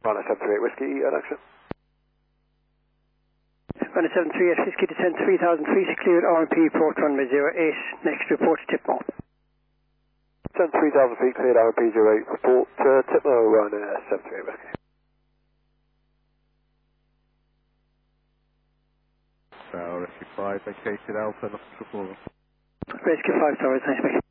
Runner 738 Whiskey, action. Runner 738 Whiskey, descend 3000 feet, cleared RMP, port runway 08, next report to Tipmo. Descend 3000 feet, cleared RMP 08, report Tipmo, runner 738 Whiskey. Rescue 5, vacated Alpha, Knox Report. Rescue 5 Towers, nice,